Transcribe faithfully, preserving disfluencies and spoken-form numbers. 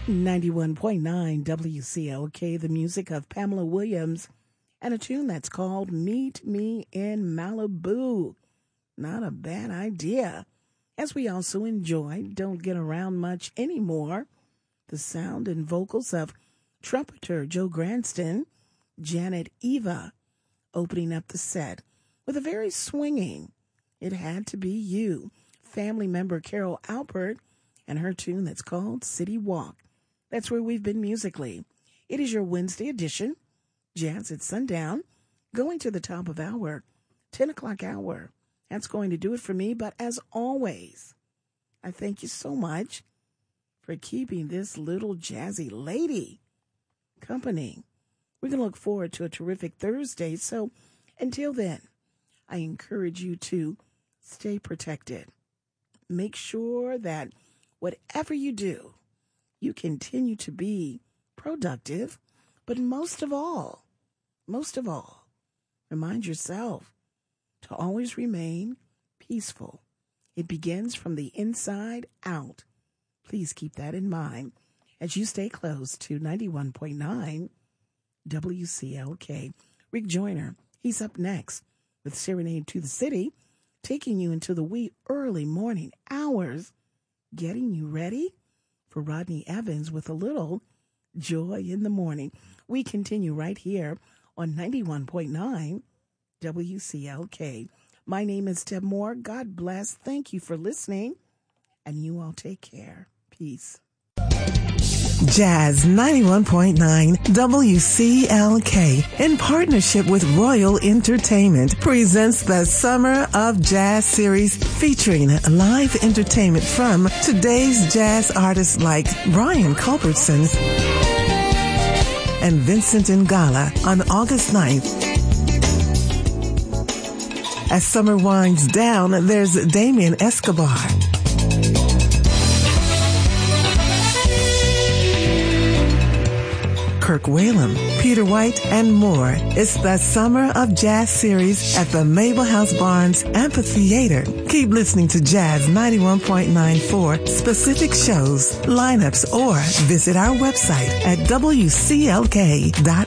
ninety-one point nine W C L K, the music of Pamela Williams, and a tune that's called Meet Me in Malibu. Not a bad idea. As we also enjoy, don't get around much anymore, the sound and vocals of trumpeter Joe Granston, Janet Eva, opening up the set with a very swinging It Had to Be You, family member Carol Alpert, and her tune that's called City Walk. That's where we've been musically. It is your Wednesday edition, Jazz at Sundown, going to the top of our ten o'clock hour. That's going to do it for me, but as always, I thank you so much for keeping this little jazzy lady company. We're going to look forward to a terrific Thursday, so until then, I encourage you to stay protected. Make sure that whatever you do, you continue to be productive, but most of all, most of all, remind yourself to always remain peaceful. It begins from the inside out. Please keep that in mind as you stay close to ninety-one point nine W C L K. Rick Joyner, he's up next with Serenade to the City, taking you into the wee early morning hours, getting you ready for Rodney Evans with a little joy in the morning. We continue right here on ninety-one point nine W C L K. My name is Deb Moore. God bless. Thank you for listening, and you all take care. Peace. Jazz ninety-one point nine W C L K, in partnership with Royal Entertainment, presents the Summer of Jazz series featuring live entertainment from today's jazz artists like Brian Culbertson and Vincent Ingala on August ninth. As summer winds down, there's Damien Escobar, Kirk Whalum, Peter White, and more. It's the Summer of Jazz series at the Mabel House Barnes Amphitheater. Keep listening to Jazz ninety-one point nine for specific shows, lineups, or visit our website at W C L K dot